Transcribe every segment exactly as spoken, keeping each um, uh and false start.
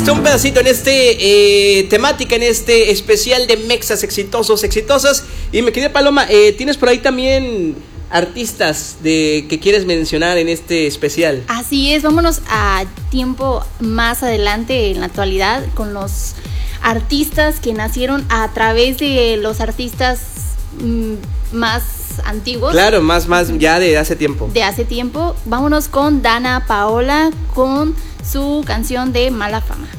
usted un pedacito en este eh, temática, en este especial de mexas exitosos, exitosas. Y me quedé, Paloma, eh, tienes por ahí también artistas de que quieres mencionar en este especial. Así es, vámonos a tiempo más adelante en la actualidad con los artistas que nacieron a través de los artistas mmm, más antiguos. Claro, más, más ya de hace tiempo. De hace tiempo. Vámonos con Dana Paola con su canción de Mala Fama.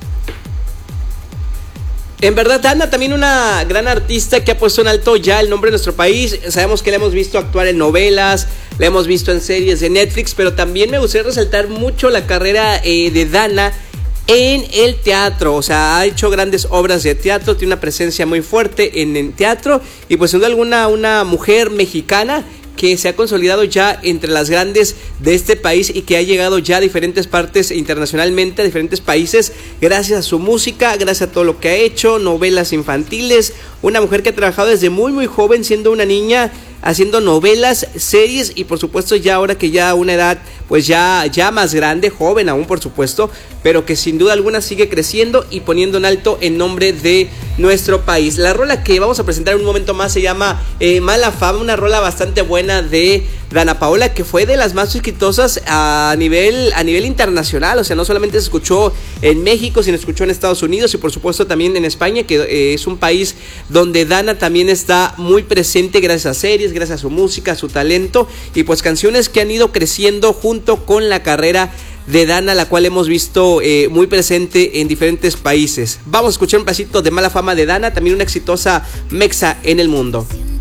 En verdad, Dana también una gran artista que ha puesto en alto ya el nombre de nuestro país. Sabemos que la hemos visto actuar en novelas, la hemos visto en series de Netflix, pero también me gustaría resaltar mucho la carrera eh, de Dana en el teatro. O sea, ha hecho grandes obras de teatro, tiene una presencia muy fuerte en el teatro y pues sin duda alguna una mujer mexicana que se ha consolidado ya entre las grandes de este país y que ha llegado ya a diferentes partes internacionalmente, a diferentes países, gracias a su música, gracias a todo lo que ha hecho, novelas infantiles, una mujer que ha trabajado desde muy muy joven, siendo una niña, haciendo novelas, series y por supuesto ya ahora que ya a una edad pues ya, ya más grande, joven aún por supuesto, pero que sin duda alguna sigue creciendo y poniendo en alto el nombre de nuestro país. La rola que vamos a presentar en un momento más se llama eh, Mala Fama, una rola bastante buena de Dana Paola que fue de las más exitosas a nivel, a nivel internacional. O sea, no solamente se escuchó en México, sino se escuchó en Estados Unidos y por supuesto también en España, que eh, es un país donde Dana también está muy presente gracias a series, gracias a su música, a su talento y pues canciones que han ido creciendo junto con la carrera de Dana, la cual hemos visto eh, muy presente en diferentes países. Vamos a escuchar un pedacito de Mala Fama de Dana, también una exitosa mexa en el mundo.